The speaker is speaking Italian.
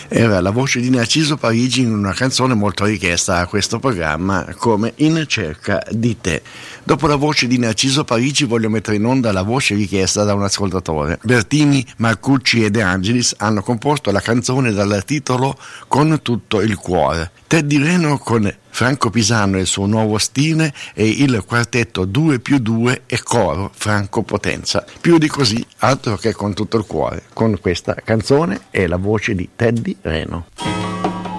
Era la voce di Narciso Parigi in una canzone molto richiesta a questo programma come In cerca di te. Dopo la voce di Narciso Parigi voglio mettere in onda la voce richiesta da un ascoltatore. Bertini, Marcucci e De Angelis hanno composto la canzone dal titolo Con tutto il cuore. Teddy Reno con Franco Pisano e il suo nuovo stile e il quartetto 2+2 e coro Franco Potenza. Più di così, altro che Con tutto il cuore, con questa canzone e la voce di Teddy Reno.